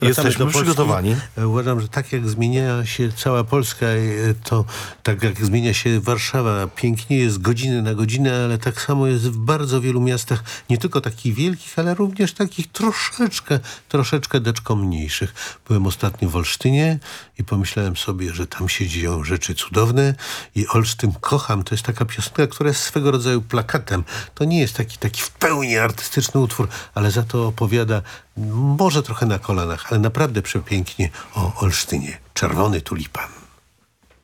Jesteśmy do Polski. przygotowani. Uważam, że tak jak zmienia się cała Polska, to tak jak zmienia się Warszawa, pięknieje z godziny na godzinę, ale tak samo jest w bardzo wielu miastach, nie tylko takich wielkich, ale również takich troszeczkę deczko mniejszych. Byłem ostatnio w Olsztynie i pomyślałem sobie, że tam się dzieją rzeczy cudowne i Olsztyn kocham. To jest taka piosenka, która jest swego rodzaju plakatem. To nie jest taki w pełni artystyczny utwór, ale za to opowiada może trochę na kolanach, ale naprawdę przepięknie o Olsztynie. Czerwony tulipan.